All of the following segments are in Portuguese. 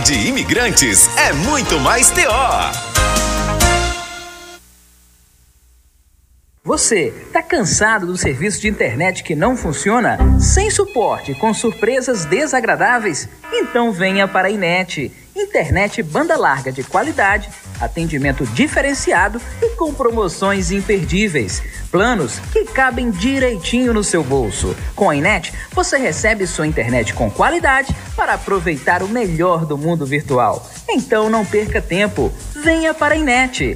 de Imigrantes é muito mais TO. Você está cansado do serviço de internet que não funciona? Sem suporte, com surpresas desagradáveis? Então venha para a Inet. Internet banda larga de qualidade, atendimento diferenciado e com promoções imperdíveis. Planos que cabem direitinho no seu bolso. Com a Inet, você recebe sua internet com qualidade para aproveitar o melhor do mundo virtual. Então não perca tempo. Venha para a Inet.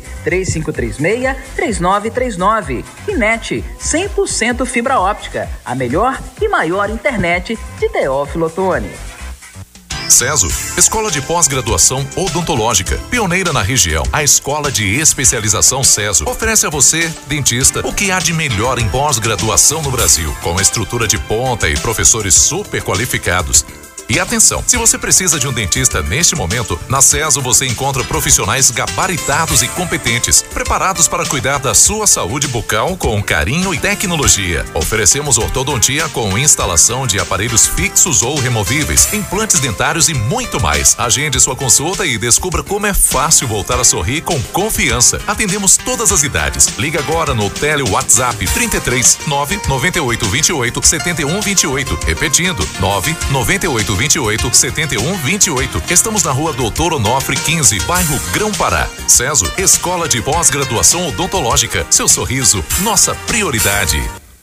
3536-3939. Inet, 100% fibra óptica. A melhor e maior internet de Teófilo Otoni. CESO, Escola de Pós-Graduação Odontológica, pioneira na região. A Escola de Especialização CESO oferece a você, dentista, o que há de melhor em pós-graduação no Brasil, com estrutura de ponta e professores super qualificados. E atenção, se você precisa de um dentista neste momento, na CESO você encontra profissionais gabaritados e competentes, preparados para cuidar da sua saúde bucal com carinho e tecnologia. Oferecemos ortodontia com instalação de aparelhos fixos ou removíveis, implantes dentários e muito mais. Agende sua consulta e descubra como é fácil voltar a sorrir com confiança. Atendemos todas as idades. Liga agora no Tele-WhatsApp 33 998 28 71 28. Repetindo, 998 28 71 28. Estamos na rua Doutor Onofre 15, bairro Grão-Pará. CESO, Escola de Pós-Graduação Odontológica. Seu sorriso, nossa prioridade.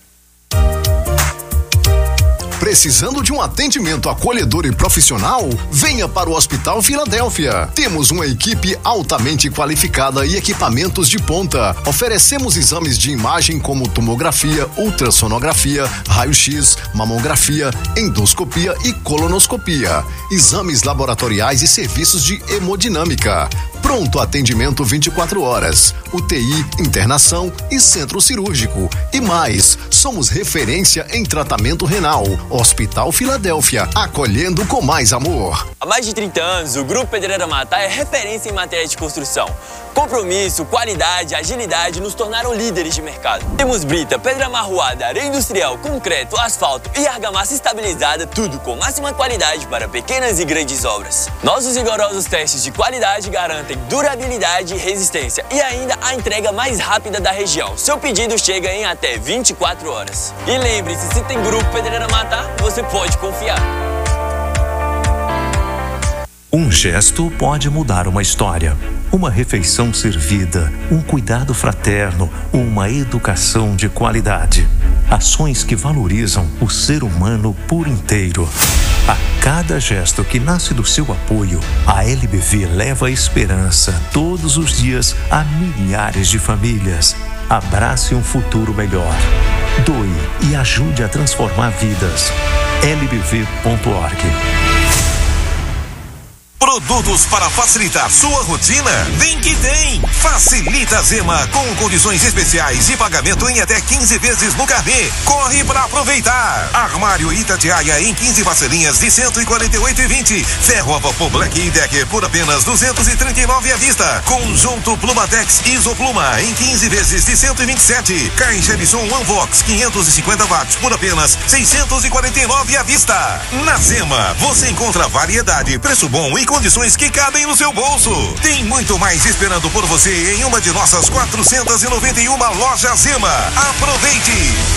Precisando de um atendimento acolhedor e profissional? Venha para o Hospital Filadélfia. Temos uma equipe altamente qualificada e equipamentos de ponta. Oferecemos exames de imagem como tomografia, ultrassonografia, raio-x, mamografia, endoscopia e colonoscopia. Exames laboratoriais e serviços de hemodinâmica. Pronto atendimento 24 horas. UTI, internação e centro cirúrgico. E mais, somos referência em tratamento renal. Hospital Filadélfia, acolhendo com mais amor. Há mais de 30 anos, o Grupo Pedreira Matá é referência em matéria de construção. Compromisso, qualidade, agilidade nos tornaram líderes de mercado. Temos brita, pedra amarroada, areia industrial, concreto, asfalto e argamassa estabilizada, tudo com máxima qualidade para pequenas e grandes obras. Nossos rigorosos testes de qualidade garantem durabilidade e resistência e ainda a entrega mais rápida da região. Seu pedido chega em até 24 horas. E lembre-se, se tem Grupo Pedreira Matá, você pode confiar. Um gesto pode mudar uma história. Uma refeição servida, um cuidado fraterno, uma educação de qualidade. Ações que valorizam o ser humano por inteiro. A cada gesto que nasce do seu apoio, a LBV leva a esperança todos os dias a milhares de famílias. Abrace um futuro melhor. Doe e ajude a transformar vidas. lbv.org. Produtos para facilitar sua rotina? Vem que tem! Facilita Zema com condições especiais e pagamento em até 15 vezes no carnê. Corre para aproveitar! Armário Itatiaia em 15 parcelinhas de 148,20. Ferro a vapor Black e Decker por apenas 239 à vista. Conjunto Plumatex Isopluma em 15 vezes de 127. Caixa de som Unvox 550 watts por apenas 649 à vista. Na Zema você encontra variedade, preço bom e condições que cabem no seu bolso. Tem muito mais esperando por você em uma de nossas 491 lojas Zema. Aproveite!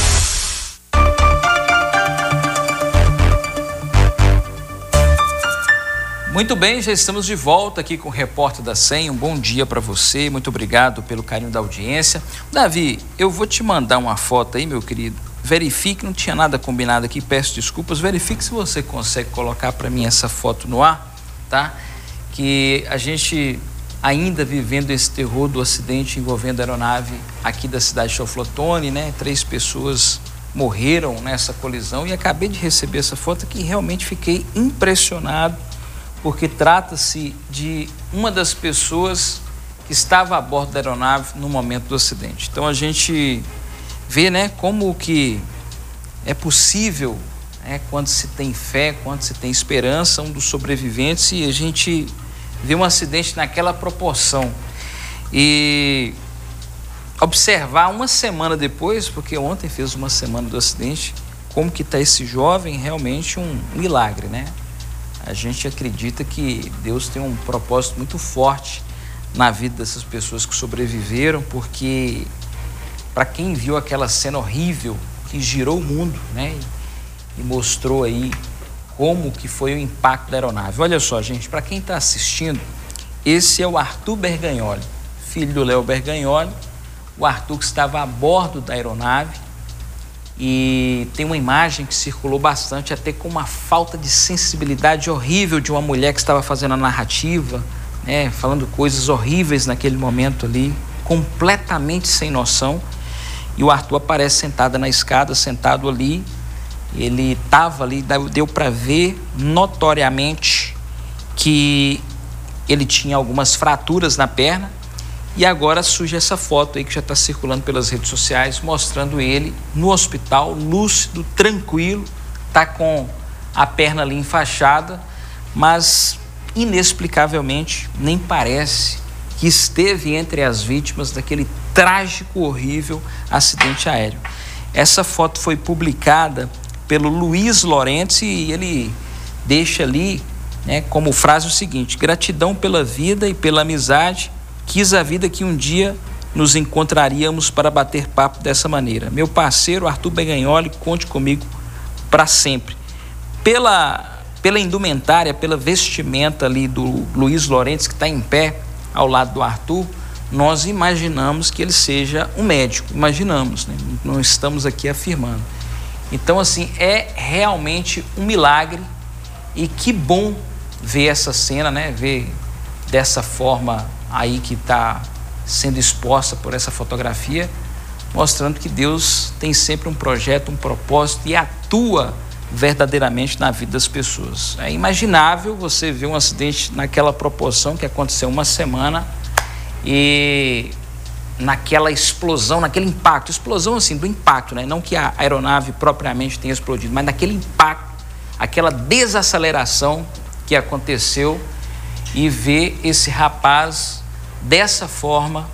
Muito bem, já estamos de volta aqui com o Repórter da 100. Um bom dia para você, muito obrigado pelo carinho da audiência. Davi, eu vou te mandar uma foto aí, meu querido. Verifique, não tinha nada combinado aqui, peço desculpas. Verifique se você consegue colocar para mim essa foto no ar. Tá? Que a gente ainda vivendo esse terror do acidente envolvendo a aeronave aqui da cidade de Teófilo Otoni, né? 3 pessoas morreram nessa colisão e acabei de receber essa foto que realmente fiquei impressionado, porque trata-se de uma das pessoas que estava a bordo da aeronave no momento do acidente. Então a gente vê, né, como que é possível, quando se tem fé, quando se tem esperança, um dos sobreviventes, e a gente vê um acidente naquela proporção. E observar uma semana depois, porque ontem fez uma semana do acidente, como que está esse jovem, realmente um milagre, né? a gente acredita que Deus tem um propósito muito forte na vida dessas pessoas que sobreviveram, porque para quem viu aquela cena horrível que girou o mundo, né, e mostrou aí como que foi o impacto da aeronave. Olha só, gente, para quem está assistindo, esse é o Arthur Bergagnoli, filho do Léo Bergagnoli, o Arthur que estava a bordo da aeronave, e tem uma imagem que circulou bastante, até com uma falta de sensibilidade horrível de uma mulher que estava fazendo a narrativa, né, falando coisas horríveis naquele momento ali, completamente sem noção. E o Arthur aparece sentado na escada, sentado ali. Ele estava ali, deu para ver notoriamente que ele tinha algumas fraturas na perna. E agora surge essa foto aí que já está circulando pelas redes sociais, mostrando ele no hospital, lúcido, tranquilo, está com a perna ali enfaixada, mas inexplicavelmente nem parece que esteve entre as vítimas daquele trágico, horrível acidente aéreo. Essa foto foi publicada pelo Luiz Lorentz e ele deixa ali, né, como frase o seguinte: gratidão pela vida e pela amizade, quis a vida que um dia nos encontraríamos para bater papo dessa maneira. Meu parceiro Arthur Bergagnoli, conte comigo para sempre. Pela indumentária, pela vestimenta ali do Luiz Lorentz, que está em pé ao lado do Arthur, nós imaginamos que ele seja um médico, imaginamos, né? Não estamos aqui afirmando. Então, assim, é realmente um milagre, e que bom ver essa cena, né? Ver dessa forma aí que está sendo exposta por essa fotografia, mostrando que Deus tem sempre um projeto, um propósito e atua verdadeiramente na vida das pessoas. É imaginável você ver um acidente naquela proporção que aconteceu uma semana e naquela explosão, naquele impacto, explosão assim, do impacto, né? Não que a aeronave propriamente tenha explodido, mas naquele impacto, aquela desaceleração que aconteceu, e ver esse rapaz dessa forma,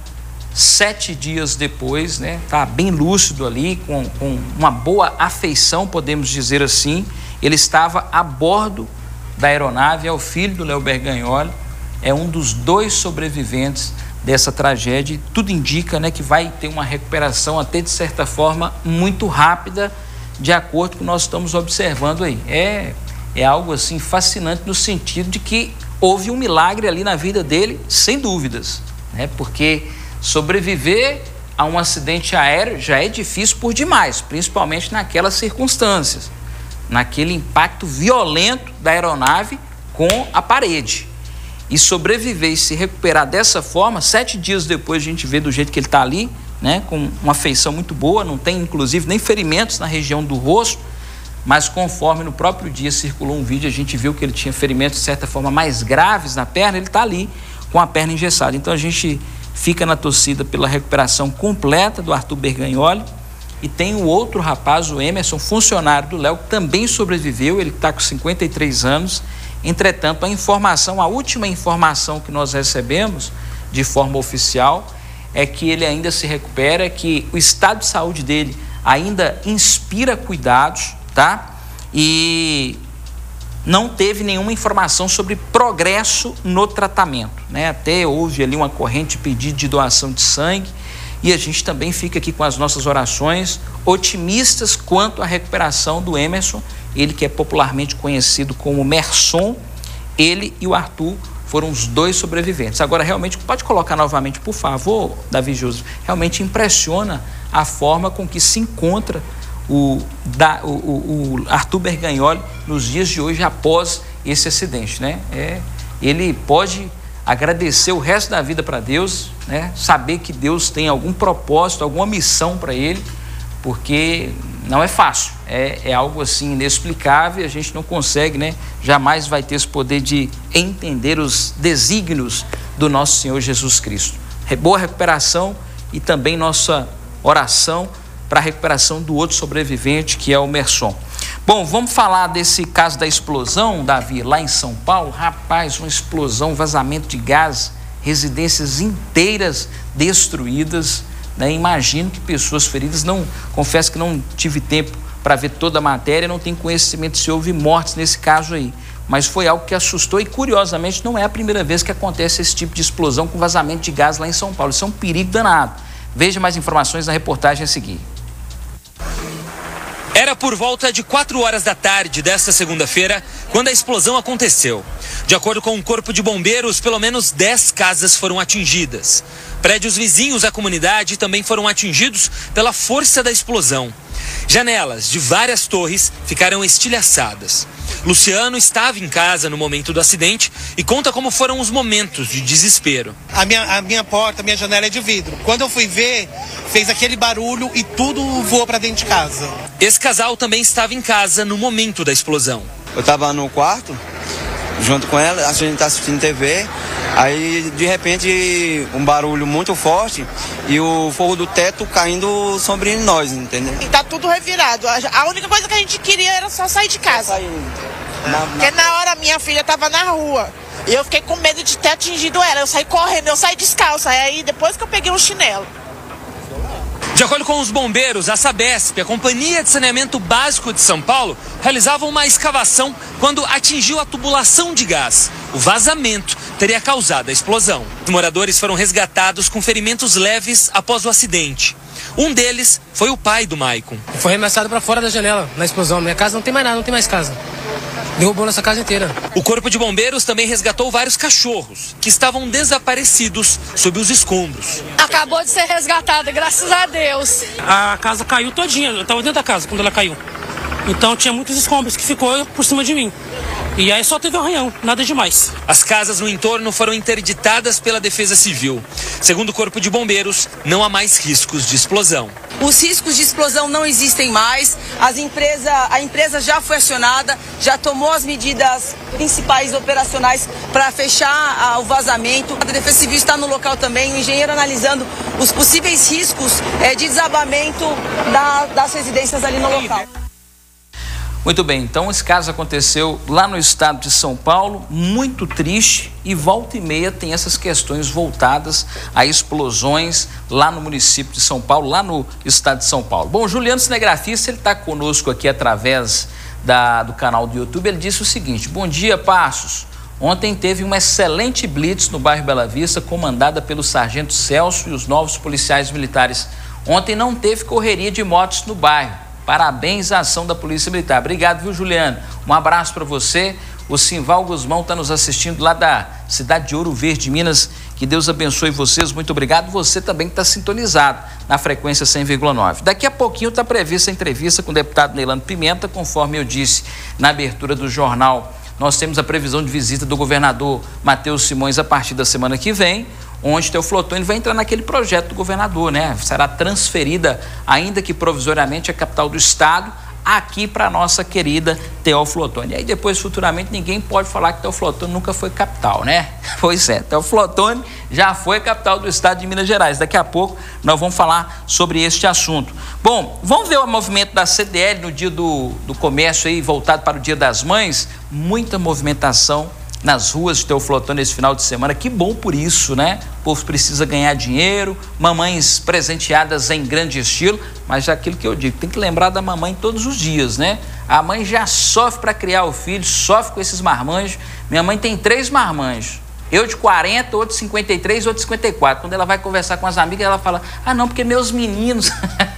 7 dias depois, né? Tá bem lúcido ali, com uma boa afeição, podemos dizer assim. Ele estava a bordo da aeronave, é o filho do Léo Bergagnoli, é um dos 2 sobreviventes dessa tragédia, e tudo indica, né, que vai ter uma recuperação até de certa forma muito rápida, de acordo com o que nós estamos observando aí. É algo assim fascinante, no sentido de que houve um milagre ali na vida dele, sem dúvidas, né? Porque sobreviver a um acidente aéreo já é difícil por demais, principalmente naquelas circunstâncias, naquele impacto violento da aeronave com a parede. E sobreviver e se recuperar dessa forma, 7 dias depois a gente vê do jeito que ele está ali, né, com uma feição muito boa, não tem inclusive nem ferimentos na região do rosto, mas conforme no próprio dia circulou um vídeo, a gente viu que ele tinha ferimentos de certa forma mais graves na perna, ele está ali com a perna engessada. Então a gente fica na torcida pela recuperação completa do Arthur Bergagnoli. E tem o outro rapaz, o Emerson, funcionário do Léo, que também sobreviveu, ele está com 53 anos. Entretanto, a última informação que nós recebemos de forma oficial é que ele ainda se recupera, que o estado de saúde dele ainda inspira cuidados, tá? E não teve nenhuma informação sobre progresso no tratamento, né? Até houve ali uma corrente de pedido de doação de sangue, e a gente também fica aqui com as nossas orações otimistas quanto à recuperação do Emerson, ele que é popularmente conhecido como Merson. Ele e o Arthur foram os 2 sobreviventes. Agora, realmente, pode colocar novamente, por favor, Davi Joseph, realmente impressiona a forma com que se encontra o Arthur Bergagnoli nos dias de hoje, após esse acidente, né? Ele pode agradecer o resto da vida para Deus, né? Saber que Deus tem algum propósito, alguma missão para ele, porque não é fácil, é algo assim inexplicável, a gente não consegue, né? Jamais vai ter esse poder de entender os desígnios do nosso Senhor Jesus Cristo. Boa recuperação, e também nossa oração para a recuperação do outro sobrevivente, que é o Merson. Bom, vamos falar desse caso da explosão, Davi, lá em São Paulo. Rapaz, uma explosão, vazamento de gás, residências inteiras destruídas, né? Imagino que pessoas feridas, confesso que não tive tempo para ver toda a matéria, não tenho conhecimento se houve mortes nesse caso aí, mas foi algo que assustou e, curiosamente, não é a primeira vez que acontece esse tipo de explosão com vazamento de gás lá em São Paulo. Isso é um perigo danado. Veja mais informações na reportagem a seguir. Era por volta de 4 horas da tarde desta segunda-feira quando a explosão aconteceu. De acordo com o Corpo de Bombeiros, pelo menos 10 casas foram atingidas. Prédios vizinhos à comunidade também foram atingidos pela força da explosão. Janelas de várias torres ficaram estilhaçadas. Luciano estava em casa no momento do acidente e conta como foram os momentos de desespero. A minha porta, a minha janela é de vidro. Quando eu fui ver, fez aquele barulho e tudo voou para dentro de casa. Esse casal também estava em casa no momento da explosão. Eu estava no quarto, junto com ela, a gente está assistindo TV, aí de repente um barulho muito forte e o fogo do teto caindo sobre nós, entendeu? E tá tudo revirado. A única coisa que a gente queria era só sair de casa. Porque na hora minha filha tava na rua e eu fiquei com medo de ter atingido ela. Eu saí correndo, eu saí descalça. Aí depois que eu peguei um chinelo. De acordo com os bombeiros, a Sabesp, a Companhia de Saneamento Básico de São Paulo, realizava uma escavação quando atingiu a tubulação de gás. O vazamento teria causado a explosão. Os moradores foram resgatados com ferimentos leves após o acidente. Um deles foi o pai do Maicon. Foi arremessado para fora da janela na explosão. Minha casa não tem mais nada, não tem mais casa. Derrubou nossa casa inteira. O Corpo de Bombeiros também resgatou vários cachorros que estavam desaparecidos sob os escombros. Acabou de ser resgatada, graças a Deus. A casa caiu todinha, eu estava dentro da casa quando ela caiu. Então tinha muitos escombros que ficou por cima de mim. E aí só teve um arranhão, nada demais. As casas no entorno foram interditadas pela Defesa Civil. Segundo o Corpo de Bombeiros, não há mais riscos de explosão. Os riscos de explosão não existem mais. A empresa já foi acionada, já tomou as medidas principais operacionais para fechar o vazamento. A Defesa Civil está no local também, o engenheiro analisando os possíveis riscos de desabamento das residências ali no local. Muito bem, então esse caso aconteceu lá no estado de São Paulo, muito triste, e volta e meia tem essas questões voltadas a explosões lá no município de São Paulo, lá no estado de São Paulo. Bom, o Juliano Cinegrafista, ele está conosco aqui através do canal do YouTube. Ele disse o seguinte: bom dia, Passos. Ontem teve uma excelente blitz no bairro Bela Vista, comandada pelo sargento Celso e os novos policiais militares. Ontem não teve correria de motos no bairro. Parabéns à ação da Polícia Militar. Obrigado, viu, Juliano? Um abraço para você. O Simval Guzmão está nos assistindo lá da cidade de Ouro Verde, Minas. Que Deus abençoe vocês. Muito obrigado. Você também que está sintonizado na frequência 100,9. Daqui a pouquinho está prevista a entrevista com o deputado Neilando Pimenta, conforme eu disse na abertura do jornal. Nós temos a previsão de visita do governador Matheus Simões a partir da semana que vem, onde Teoflotone vai entrar naquele projeto do governador, né? Será transferida, ainda que provisoriamente, a capital do estado aqui para a nossa querida Teoflotone. E aí depois, futuramente, ninguém pode falar que Teoflotone nunca foi capital, né? Pois é, Teoflotone já foi capital do estado de Minas Gerais. Daqui a pouco nós vamos falar sobre este assunto. Bom, vamos ver o movimento da CDL no dia do comércio aí, voltado para o Dia das Mães. Muita movimentação nas ruas de Teoflotone esse final de semana. Que bom por isso, né? O povo precisa ganhar dinheiro, mamães presenteadas em grande estilo, mas é aquilo que eu digo, tem que lembrar da mamãe todos os dias, né? A mãe já sofre para criar o filho, sofre com esses marmanjos. Minha mãe tem 3 marmanjos. Eu de 40, outro de 53, outro de 54. Quando ela vai conversar com as amigas, ela fala: ah, não, porque meus meninos...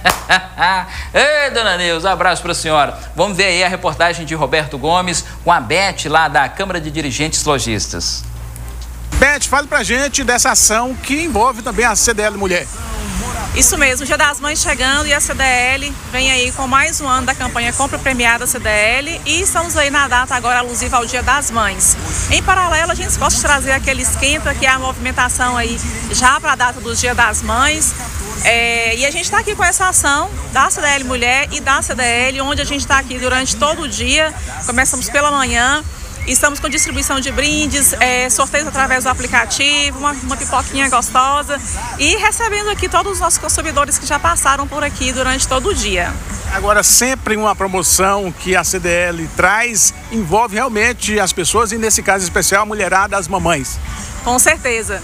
Ei, dona Neuza, abraço para a senhora. Vamos ver aí a reportagem de Roberto Gomes com a Beth lá da Câmara de Dirigentes Lojistas. Beth, fale pra gente dessa ação que envolve também a CDL Mulher. Isso mesmo, o Dia das Mães chegando e a CDL vem aí com mais um ano da campanha Compra Premiada CDL e estamos aí na data agora alusiva ao Dia das Mães. Em paralelo, a gente gosta de trazer aquele esquenta, que é a movimentação aí já para a data do Dia das Mães. E a gente está aqui com essa ação da CDL Mulher e da CDL, onde a gente está aqui durante todo o dia. Começamos pela manhã, estamos com distribuição de brindes, sorteios através do aplicativo, uma pipoquinha gostosa e recebendo aqui todos os nossos consumidores que já passaram por aqui durante todo o dia. Agora, sempre uma promoção que a CDL traz envolve realmente as pessoas e, nesse caso especial, a mulherada, as mamães. Com certeza.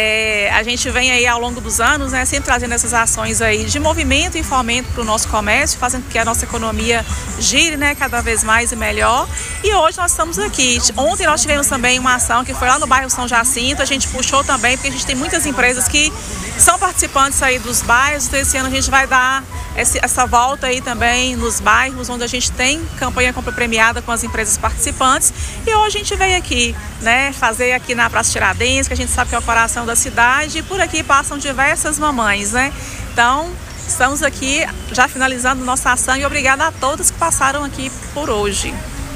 A gente vem aí ao longo dos anos, né, sempre trazendo essas ações aí de movimento e fomento para o nosso comércio, fazendo com que a nossa economia gire, né, cada vez mais e melhor. E hoje nós estamos aqui. Ontem nós tivemos também uma ação que foi lá no bairro São Jacinto, a gente puxou também, porque a gente tem muitas empresas que são participantes aí dos bairros, então esse ano a gente vai dar essa volta aí também nos bairros onde a gente tem campanha compra premiada com as empresas participantes. E hoje a gente veio aqui, né, fazer aqui na Praça Tiradentes, que a gente sabe que é o coração da cidade, e por aqui passam diversas mamães, né? Então, estamos aqui já finalizando nossa ação e obrigada a todos que passaram aqui por hoje.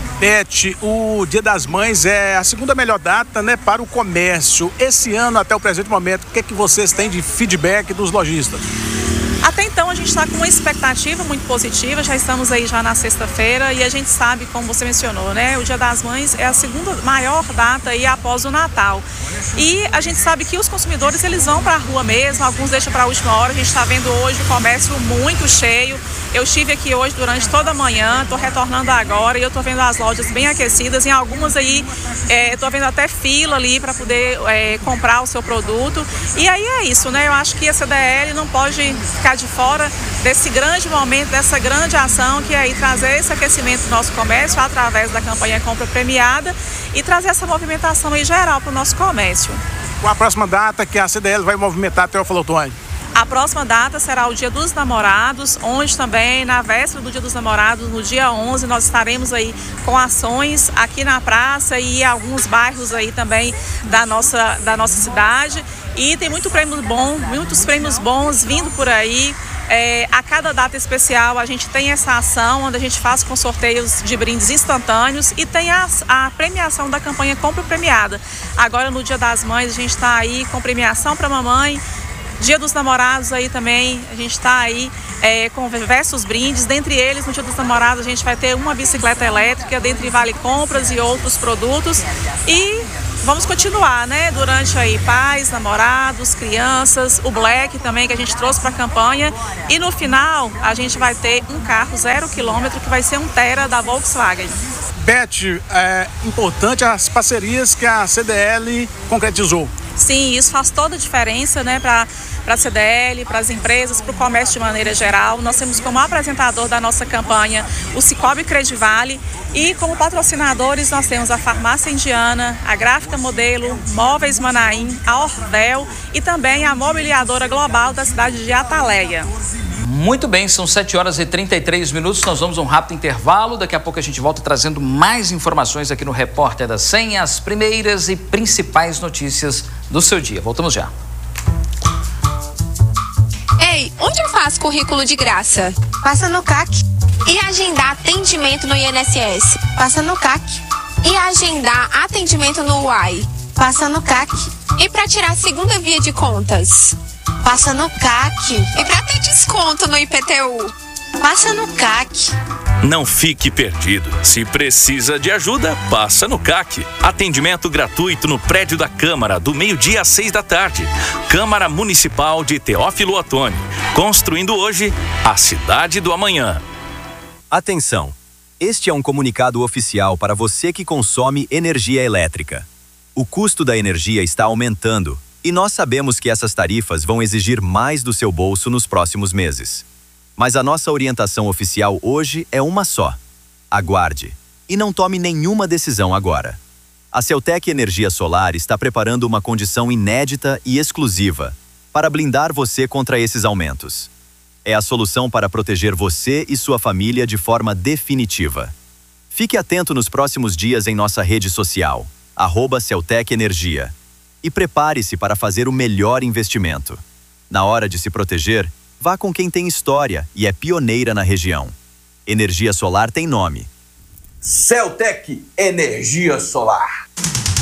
Beth, o Dia das Mães é a segunda melhor data, né, para o comércio. Esse ano, até o presente momento, o que é que vocês têm de feedback dos lojistas? Até então a gente está com uma expectativa muito positiva, já estamos aí já na sexta-feira e a gente sabe, como você mencionou, né, o Dia das Mães é a segunda maior data aí após o Natal. E a gente sabe que os consumidores, eles vão para a rua mesmo, alguns deixam para a última hora, a gente está vendo hoje o comércio muito cheio. Eu estive aqui hoje durante toda a manhã, estou retornando agora e eu estou vendo as lojas bem aquecidas, em algumas aí estou vendo até fila ali para poder comprar o seu produto. E aí é isso, né, eu acho que a CDL não pode ficar de fora desse grande momento, dessa grande ação que é aí trazer esse aquecimento do nosso comércio através da campanha Compra Premiada e trazer essa movimentação aí geral para o nosso comércio. Qual a próxima data que a CDL vai movimentar, Teófilo Otoni? A próxima data será o Dia dos Namorados, onde também na véspera do Dia dos Namorados, no dia 11, nós estaremos aí com ações aqui na praça e em alguns bairros aí também da nossa cidade. E tem muitos prêmios bons vindo por aí. A cada data especial a gente tem essa ação onde a gente faz com sorteios de brindes instantâneos e tem a premiação da campanha Compra Premiada. Agora no Dia das Mães a gente está aí com premiação para mamãe. Dia dos Namorados aí também, a gente está aí com diversos brindes, dentre eles no Dia dos Namorados a gente vai ter uma bicicleta elétrica, dentre vale compras e outros produtos e vamos continuar, né, durante aí pais, namorados, crianças, o Black também que a gente trouxe para a campanha e no final a gente vai ter um carro 0 km que vai ser um Tera da Volkswagen. Beth, é importante as parcerias que a CDL concretizou. Sim, isso faz toda a diferença, né, para a CDL, para as empresas, para o comércio de maneira geral. Nós temos como apresentador da nossa campanha o Cicobi Credivale e como patrocinadores nós temos a Farmácia Indiana, a Gráfica Modelo, Móveis Manaim, a Orvel e também a Mobiliadora Global da cidade de Ataleia. Muito bem, são 7 horas e 33 minutos, nós vamos a um rápido intervalo, daqui a pouco a gente volta trazendo mais informações aqui no Repórter da 100, as primeiras e principais notícias do seu dia. Voltamos já. Ei, onde eu faço currículo de graça? Passa no CAC. E agendar atendimento no INSS? Passa no CAC. E agendar atendimento no UAI? Passa no CAC. E para tirar a segunda via de contas? Passa no CAC. E para ter desconto no IPTU? Passa no CAC. Não fique perdido. Se precisa de ajuda, passa no CAC. Atendimento gratuito no prédio da Câmara, do meio-dia às 6 da tarde. Câmara Municipal de Teófilo Otoni. Construindo hoje a cidade do amanhã. Atenção! Este é um comunicado oficial para você que consome energia elétrica. O custo da energia está aumentando e nós sabemos que essas tarifas vão exigir mais do seu bolso nos próximos meses. Mas a nossa orientação oficial hoje é uma só. Aguarde e não tome nenhuma decisão agora. A Celltec Energia Solar está preparando uma condição inédita e exclusiva para blindar você contra esses aumentos. É a solução para proteger você e sua família de forma definitiva. Fique atento nos próximos dias em nossa rede social, @Celltec Energia. E prepare-se para fazer o melhor investimento. Na hora de se proteger, vá com quem tem história e é pioneira na região. Energia solar tem nome. Celltec Energia Solar.